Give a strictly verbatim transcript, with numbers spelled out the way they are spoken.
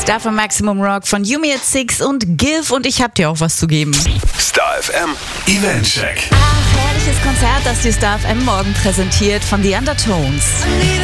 Davon Maximum Rock von Yumi at Six und Give, und ich hab dir auch was zu geben. Star F M Eventcheck. Ach, herrliches Konzert, das die Star F M morgen präsentiert von The Undertones.